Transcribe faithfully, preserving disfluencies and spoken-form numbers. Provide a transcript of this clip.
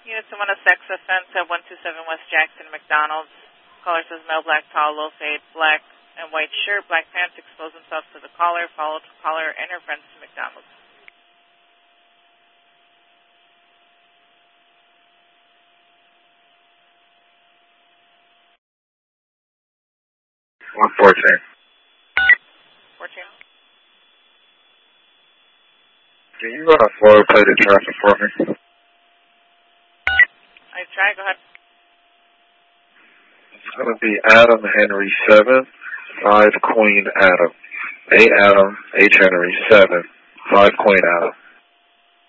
Units of one of sex offense at one two seven West Jackson, McDonald's. Caller says male, black, tall, low fade, black and white shirt, black pants, expose himself to the caller, followed caller and her friends to McDonald's. one fourteen. fourteen. Can you run a flow plated traffic for me? I try, go ahead. It's going to be Adam Henry seven, five Queen Adam. eight Adam, H Henry seven, five Queen Adam.